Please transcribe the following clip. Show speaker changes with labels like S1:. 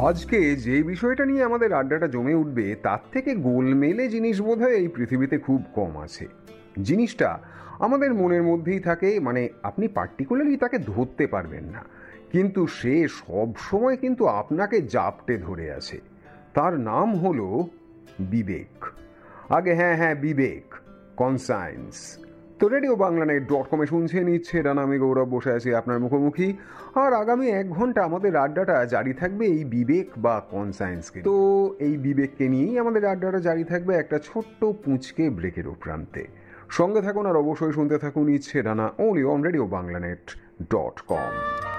S1: আজকে যে বিষয়টা নিয়ে আমাদের আড্ডাটা জমে উঠবে তার থেকে গোলমেলে জিনিস বোধহয় এই পৃথিবীতে খুব কম আছে। জিনিসটা আমাদের মনের মধ্যেই থাকে, মানে আপনি পার্টিকুলারলি তাকে ধরতে পারবেন না, কিন্তু সে সব সময় কিন্তু আপনাকে জাপটে ধরে আছে। তার নাম হলো বিবেক। আগে হ্যাঁ হ্যাঁ, বিবেক, কনসায়েন্স। তো রেডিও বাংলানেট.com-এ শুনছেন ইচ্ছে ডান, আমি গৌরব বসে আছি আপনার মুখোমুখি। আর আগামী 1 ঘন্টা আমাদের আড্ডাটা জারি থাকবে এই বিবেক বা কনসায়েন্সকে। তো এই বিবেককে নিয়েই আমাদের আড্ডাটা জারি থাকবে একটা ছোট্ট পুঁচকে ব্রেকের প্রান্তে। সঙ্গে থাকুন আর অবশ্যই শুনতে থাকুন ইচ্ছে ডানা, only on রেডিও বাংলানেট.com।